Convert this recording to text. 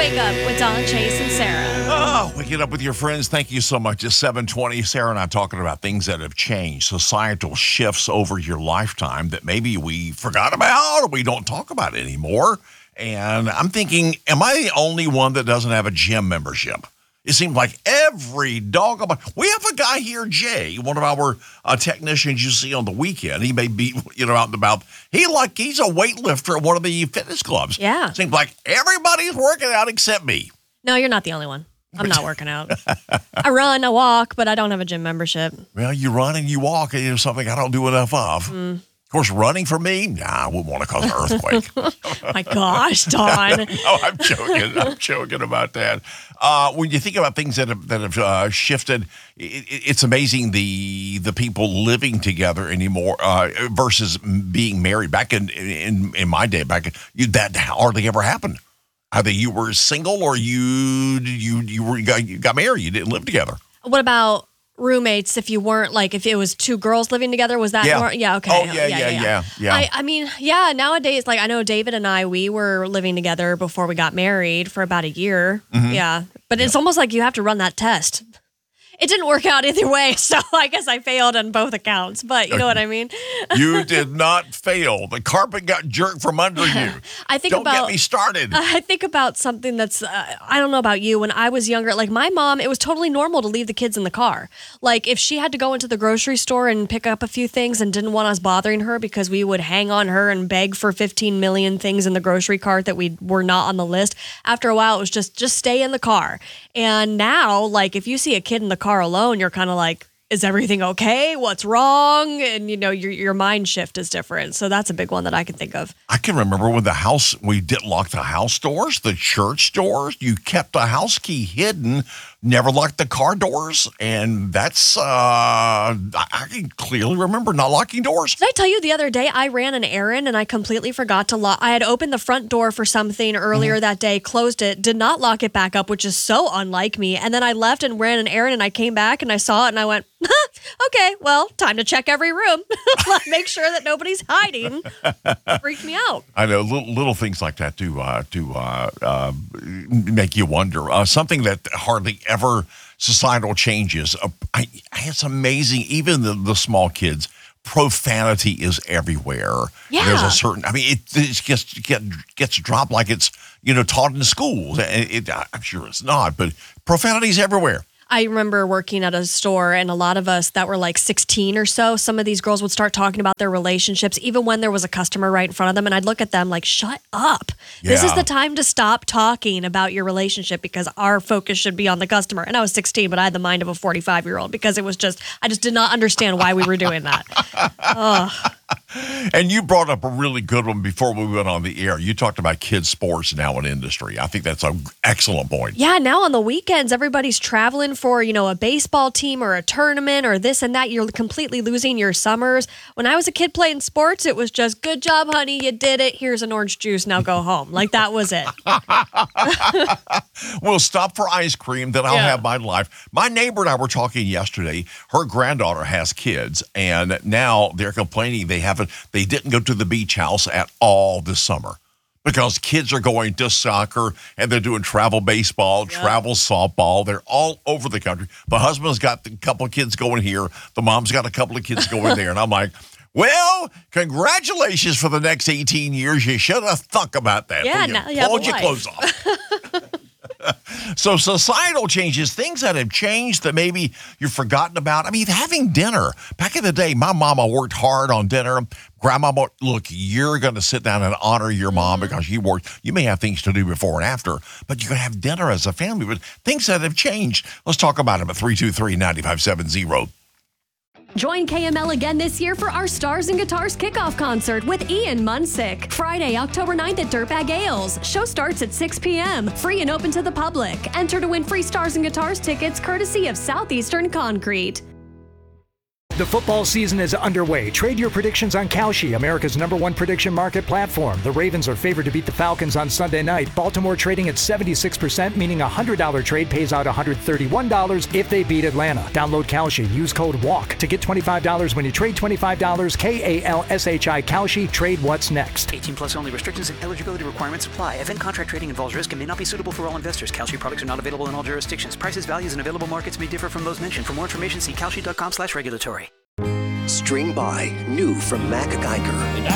Wake Up with Don, Chase, and Sarah. Oh, waking up with your friends. Thank you so much. It's 7:20. Sarah and I talking about things that have changed, societal shifts over your lifetime that maybe we forgot about or we don't talk about anymore. And I'm thinking, am I the only one that doesn't have a gym membership? It seems like every doggone. We have a guy here, Jay, one of our technicians you see on the weekend. He may be, out and about. He's a weightlifter at one of the fitness clubs. Yeah. Seems like everybody's working out except me. No, you're not the only one. I'm not working out. I run, I walk, but I don't have a gym membership. Well, you run and you walk, and it's something I don't do enough of. Of course, running for me, I wouldn't want to cause an earthquake. My gosh, Don. No, I'm joking. I'm joking about that. When you think about things that have shifted, it's amazing the people living together anymore versus being married. Back in my day, that hardly ever happened. Either you were single or you got married. You didn't live together. What about roommates? If you weren't if it was two girls living together, was that more? Yeah. Okay. Oh yeah. I mean, nowadays, I know David and I, we were living together before we got married for about a year. Mm-hmm. Yeah. But it's almost like you have to run that test. It didn't work out either way, so I guess I failed on both accounts, but you know what I mean? You did not fail. The carpet got jerked from under you. Don't get me started. I think about something that's, I don't know about you, when I was younger, my mom, it was totally normal to leave the kids in the car. If she had to go into the grocery store and pick up a few things and didn't want us bothering her because we would hang on her and beg for 15 million things in the grocery cart that we were not on the list, after a while it was just stay in the car. And now, if you see a kid in the car alone, you're kind of like, is everything okay? What's wrong? And your mind shift is different. So that's a big one that I can think of. I can remember when we didn't lock the house doors, the church doors. You kept the house key hidden, never locked the car doors. And that's, I can clearly remember not locking doors. Did I tell you the other day I ran an errand and I completely forgot to lock? I had opened the front door for something earlier that day, closed it, did not lock it back up, which is so unlike me. And then I left and ran an errand and I came back and I saw it and I went, okay, well, time to check every room. Make sure that nobody's hiding. Freaked me out. I know little things like that do make you wonder. Something that hardly ever societal changes. It's amazing. Even the small kids, profanity is everywhere. Yeah. There's a certain. It just gets dropped like it's taught in schools. I'm sure it's not, but profanity is everywhere. I remember working at a store and a lot of us that were 16 or so, some of these girls would start talking about their relationships, even when there was a customer right in front of them. And I'd look at them like, shut up. Yeah. This is the time to stop talking about your relationship because our focus should be on the customer. And I was 16, but I had the mind of a 45-year-old because I just did not understand why we were doing that. And you brought up a really good one before we went on the air. You talked about kids' sports now in industry. I think that's an excellent point. Yeah, now on the weekends, everybody's traveling for, a baseball team or a tournament or this and that. You're completely losing your summers. When I was a kid playing sports, it was just, good job, honey, you did it. Here's an orange juice, now go home. That was it. We'll stop for ice cream, then I'll have my life. My neighbor and I were talking yesterday. Her granddaughter has kids, and now they're complaining they didn't go to the beach house at all this summer because kids are going to soccer and they're doing travel baseball, travel softball. They're all over the country. The husband's got a couple of kids going here. The mom's got a couple of kids going there. And I'm like, well, congratulations for the next 18 years. You should have thought about that. Yeah, now you have a Pulled your clothes off. So societal changes, things that have changed that maybe you've forgotten about. Having dinner. Back in the day, my mama worked hard on dinner. Grandma, look, you're going to sit down and honor your mom because she worked. You may have things to do before and after, but you're going to have dinner as a family. But things that have changed. Let's talk about them at 323-9570. Join KML again this year for our Stars and Guitars kickoff concert with Ian Munsick. Friday, October 9th at Dirtbag Ales. Show starts at 6 p.m. Free and open to the public. Enter to win free Stars and Guitars tickets courtesy of Southeastern Concrete. The football season is underway. Trade your predictions on Kalshi, America's #1 prediction market platform. The Ravens are favored to beat the Falcons on Sunday night. Baltimore trading at 76%, meaning a $100 trade pays out $131 if they beat Atlanta. Download Kalshi. Use code WALK to get $25 when you trade $25. KALSHI Kalshi. Trade what's next. 18 plus only. Restrictions and eligibility requirements apply. Event contract trading involves risk and may not be suitable for all investors. Kalshi products are not available in all jurisdictions. Prices, values, and available markets may differ from those mentioned. For more information, see kalshi.com/regulatory. String by, new from Mac Geiger.